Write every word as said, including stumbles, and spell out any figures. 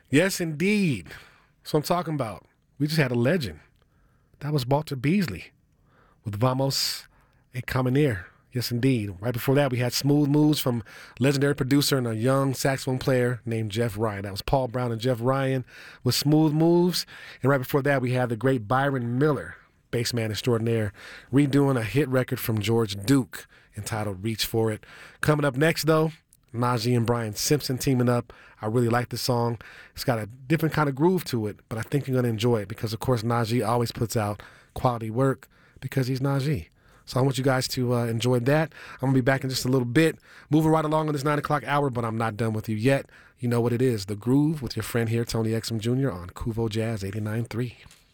Yes, indeed. That's what I'm talking about. We just had a legend. That was Walter Beasley with Vamos a Caminar. Yes, indeed. Right before that, we had Smooth Moves from legendary producer and a young saxophone player named Jeff Ryan. That was Paul Brown and Jeff Ryan with Smooth Moves. And right before that, we had the great Byron Miller, bassman extraordinaire, redoing a hit record from George Duke entitled Reach For It. Coming up next, though, Najee and Brian Simpson teaming up. I really like this song. It's got a different kind of groove to it, but I think you're going to enjoy it because, of course, Najee always puts out quality work because he's Najee. So I want you guys to uh, enjoy that. I'm going to be back in just a little bit. Moving right along on this nine o'clock hour, but I'm not done with you yet. You know what it is, The Groove with your friend here, Tony Exum Junior on Kuvo Jazz eighty-nine point three.